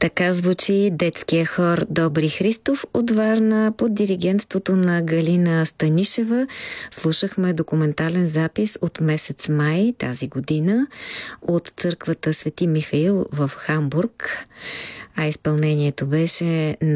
Така звучи детския хор Добри Христов от Варна под диригентството на Галина Станишева. Слушахме документален запис от месец май тази година от църквата Свети Михаил в Хамбург, а изпълнението беше